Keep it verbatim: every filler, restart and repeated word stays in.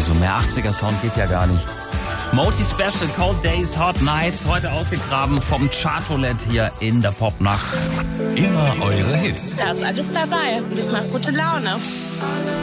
Also mehr achtziger-Sound geht ja gar nicht. Moti Special, Cold Days, Hot Nights, heute ausgegraben vom Chartroulette hier in der Popnacht. Immer eure Hits. Da ist alles dabei und das macht gute Laune.